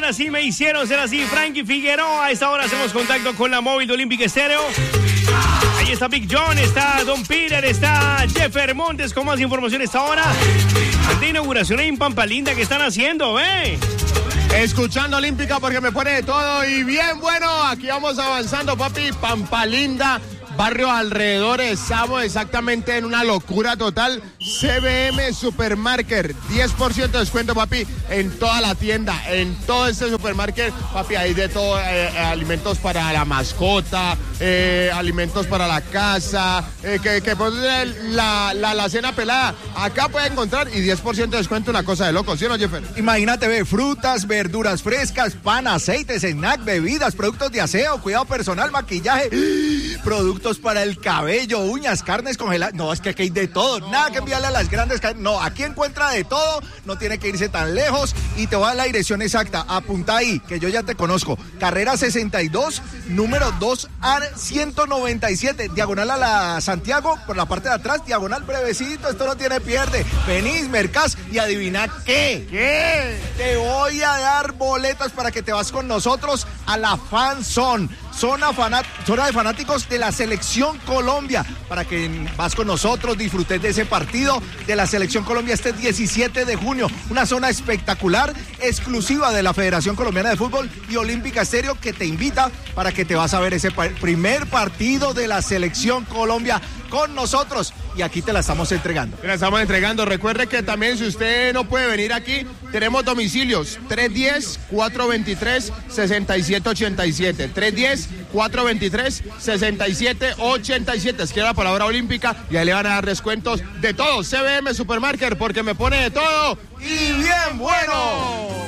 Ahora sí me hicieron ser así. Frankie Figueroa. A esta hora hacemos contacto con la móvil de Olympic Stereo. Ahí está Big John, está Don Peter, está Jeffer Montes con más información a esta hora. De inauguración en Pampa Linda, ¿qué están haciendo, Escuchando Olímpica porque me pone de todo y bien bueno, aquí vamos avanzando, papi. Pampa Linda, barrio alrededor, estamos exactamente en una locura total. CBM Supermarket, 10% de descuento, papi, en toda la tienda, en todo este supermarket, papi, hay de todo, alimentos para la mascota, alimentos para la casa, que la cena pelada, acá puede encontrar y 10% de descuento, una cosa de loco, ¿sí o no, Jeffer? Imagínate, frutas, verduras frescas, pan, aceites, snack, bebidas, productos de aseo, cuidado personal, maquillaje, productos para el cabello, uñas, carnes congeladas. No, es que aquí hay de todo, nada que enviarle a las grandes cadenas. No, aquí encuentra de todo, no tiene que irse tan lejos y te voy a dar la dirección exacta. Apunta ahí, que yo ya te conozco. Carrera 62, número 2A 197, diagonal a la Santiago, por la parte de atrás, diagonal brevecito, esto no tiene pierde. Venís, mercás y adivina qué. ¿Qué? Te voy a dar boletas para que te vas con nosotros a la Fan Zone. Zona de fanáticos de la Selección Colombia, para que vas con nosotros, disfrutes de ese partido de la Selección Colombia este 17 de junio. Una zona espectacular, exclusiva de la Federación Colombiana de Fútbol y Olímpica Stereo, que te invita para que te vas a ver ese primer partido de la Selección Colombia con nosotros. Y aquí te la estamos entregando. Te la estamos entregando. Recuerde que también, si usted no puede venir aquí, tenemos domicilios 310-423-6787. 310-423-6787. Es que la palabra olímpica y ahí le van a dar descuentos de todo. CBM Supermarket, porque me pone de todo y bien bueno.